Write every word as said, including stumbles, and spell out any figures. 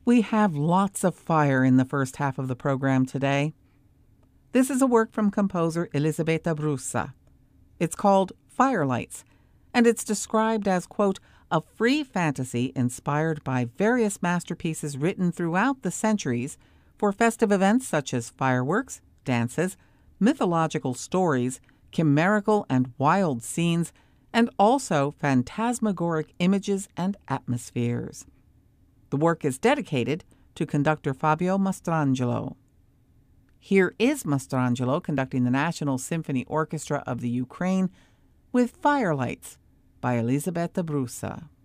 We have lots of fire in the first half of the program today. This is a work from composer Elisabetta Brusa. It's called Firelights, and it's described as, quote, a free fantasy inspired by various masterpieces written throughout the centuries for festive events such as fireworks, dances, mythological stories, chimerical and wild scenes, and also phantasmagoric images and atmospheres. The work is dedicated to conductor Fabio Mastrangelo. Here is Mastrangelo conducting the National Symphony Orchestra of the Ukraine with Firelights by Elisabetta Brusa.